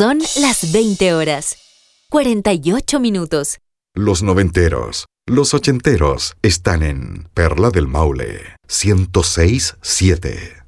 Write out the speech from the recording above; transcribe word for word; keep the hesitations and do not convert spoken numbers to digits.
Son las veinte horas, cuarenta y ocho minutos. Los noventeros, los ochenteros están en Perla del Maule ciento seis punto siete.